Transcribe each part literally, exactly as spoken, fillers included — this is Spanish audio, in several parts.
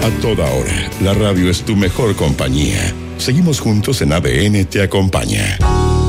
A toda hora, la radio es tu mejor compañía. Seguimos juntos en A D N Te Acompaña.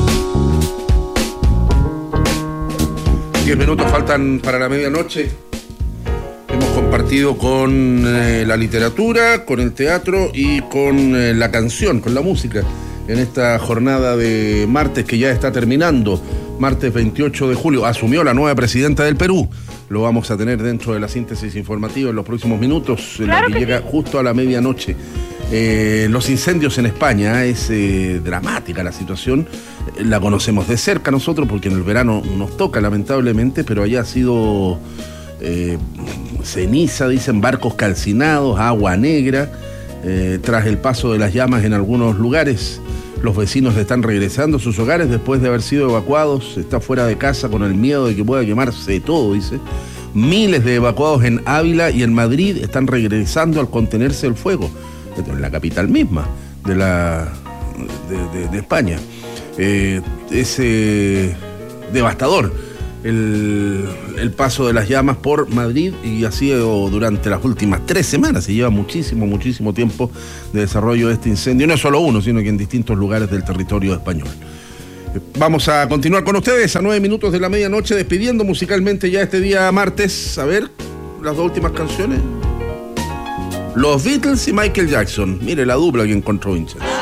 Diez minutos faltan para la medianoche. Hemos compartido con eh, la literatura, con el teatro y con eh, la canción, con la música, en esta jornada de martes que ya está terminando. Martes veintiocho de julio. Asumió la nueva presidenta del Perú. Lo vamos a tener dentro de la síntesis informativa en los próximos minutos, en claro la que, que llega sí. justo a la medianoche. Eh, los incendios en España, es eh, dramática la situación. La conocemos de cerca nosotros porque en el verano nos toca lamentablemente, pero allá ha sido eh, ceniza, dicen, barcos calcinados, agua negra, eh, tras el paso de las llamas en algunos lugares. Los vecinos están regresando a sus hogares después de haber sido evacuados. Está fuera de casa con el miedo de que pueda quemarse todo, dice. Miles de evacuados en Ávila y en Madrid están regresando al contenerse el fuego. Esto en la capital misma de, la, de, de, de España. Eh, es eh, devastador el, el paso de las llamas por Madrid y ha sido durante las últimas tres semanas. Se lleva muchísimo, muchísimo tiempo de desarrollo de este incendio. No es solo uno, sino que en distintos lugares del territorio español. Vamos a continuar con ustedes a nueve minutos de la medianoche, despidiendo musicalmente ya este día martes. A ver, las dos últimas canciones. Los Beatles y Michael Jackson. Mire la dupla que encontró hincha.